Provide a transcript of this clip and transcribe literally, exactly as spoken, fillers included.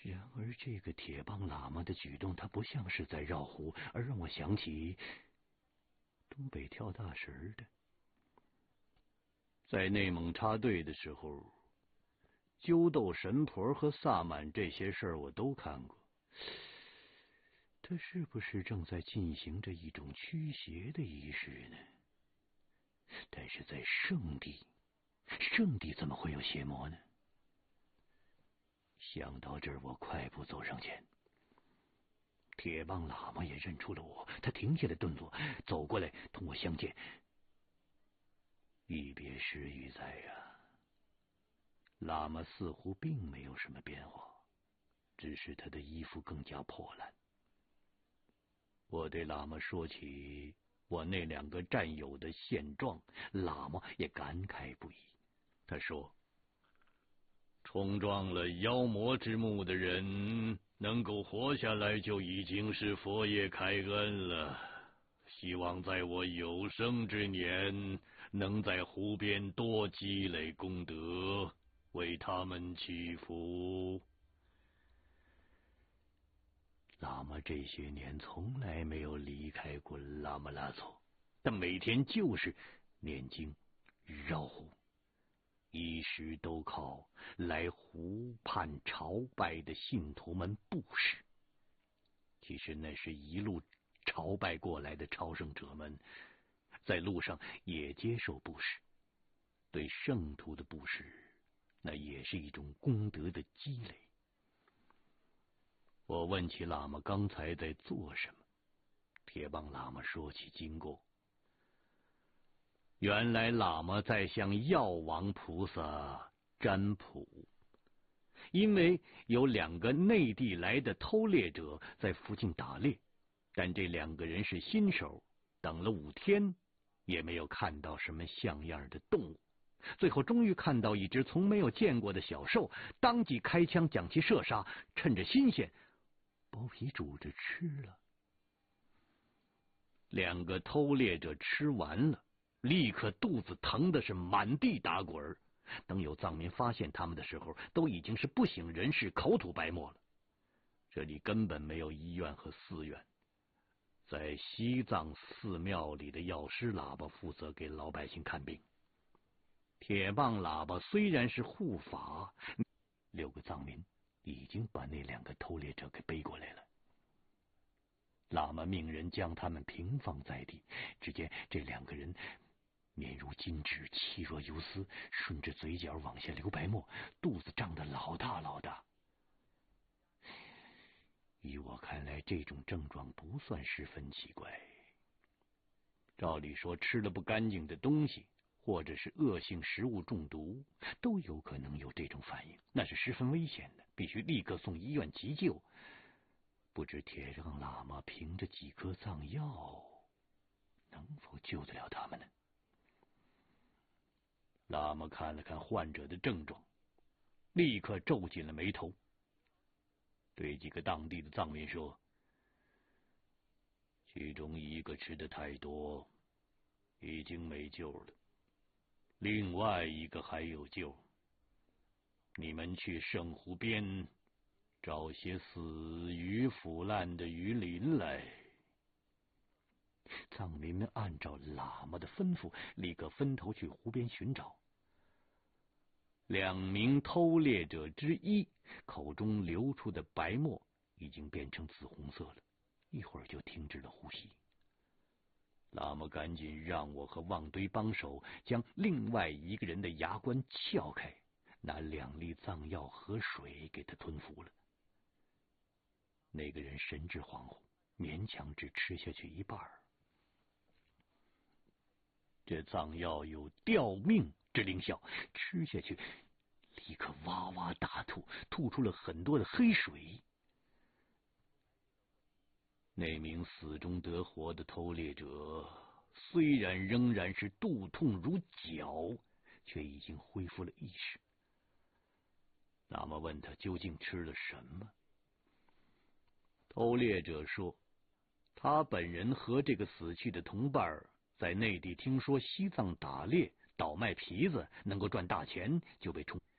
然而，这个铁棒喇嘛的举动，他不像是在绕湖，而让我想起东北跳大神的。在内蒙插队的时候，揪斗神婆和萨满这些事儿我都看过。他是不是正在进行着一种驱邪的仪式呢？但是在圣地，圣地怎么会有邪魔呢？想到这儿，我快步走上前。铁棒喇嘛也认出了我，他停下了动作，走过来同我相见。一别时雨在呀，喇嘛似乎并没有什么变化，只是他的衣服更加破烂。我对喇嘛说起我那两个战友的现状，喇嘛也感慨不已。他说，冲撞了妖魔之墓的人能够活下来，就已经是佛爷开恩了。希望在我有生之年，能在湖边多积累功德，为他们祈福。喇嘛这些年从来没有离开过拉玛拉措，但每天就是念经绕湖，一时都靠来湖畔朝拜的信徒们布施。其实那是一路朝拜过来的朝圣者们，在路上也接受布施。对圣徒的布施，那也是一种功德的积累。我问起喇嘛刚才在做什么，铁棒喇嘛说起经过。原来喇嘛在向药王菩萨占卜，因为有两个内地来的偷猎者在附近打猎，但这两个人是新手，等了五天也没有看到什么像样的动物。最后终于看到一只从没有见过的小兽，当即开枪将其射杀，趁着新鲜剥皮煮着吃了。两个偷猎者吃完了，立刻肚子疼的是满地打滚。等有藏民发现他们的时候，都已经是不省人事，口吐白沫了。这里根本没有医院和寺院，在西藏寺庙里的药师喇叭负责给老百姓看病。铁棒喇叭虽然是护法，六个藏民已经把那两个偷猎者给背过来了。喇嘛命人将他们平放在地，只见这两个人面如金纸，气若游丝，顺着嘴角往下流白沫，肚子胀得老大老大。依我看来，这种症状不算十分奇怪。照理说，吃了不干净的东西，或者是恶性食物中毒，都有可能有这种反应，那是十分危险的，必须立刻送医院急救。不知铁杖喇嘛凭着几颗藏药，能否救得了他们呢？喇嘛看了看患者的症状，立刻皱紧了眉头，对几个当地的藏民说，其中一个吃的太多，已经没救了，另外一个还有救，你们去圣湖边找些死鱼腐烂的鱼鳞来。藏民们按照喇嘛的吩咐，立刻分头去湖边寻找。两名偷猎者之一口中流出的白沫已经变成紫红色了，一会儿就停止了呼吸。喇嘛赶紧让我和旺堆帮手将另外一个人的牙关撬开，拿两粒藏药和水给他吞服了。那个人神志恍惚，勉强只吃下去一半。这藏药有吊命之灵效，吃下去立刻哇哇大吐，吐出了很多的黑水。那名死中得活的偷猎者虽然仍然是肚痛如绞，却已经恢复了意识。喇嘛问他究竟吃了什么，偷猎者说，他本人和这个死去的同伴在内地听说西藏打猎倒卖皮子能够赚大钱，就被冲